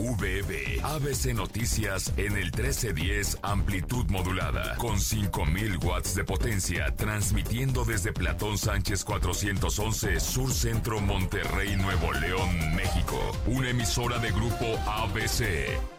XHVB, ABC Noticias en el 1310 amplitud modulada, con 5000 watts de potencia, transmitiendo desde Platón Sánchez 411, Sur Centro, Monterrey, Nuevo León, México. Una emisora de Grupo ABC.